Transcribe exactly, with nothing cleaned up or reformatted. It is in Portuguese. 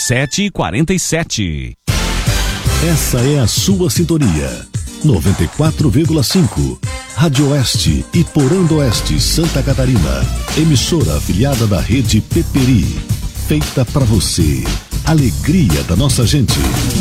sete e quarenta e sete. Essa é a sua sintonia. noventa e quatro vírgula cinco. Rádio Oeste e Porã do Oeste, Santa Catarina. Emissora afiliada da rede Peperi. Feita para você. Alegria da nossa gente.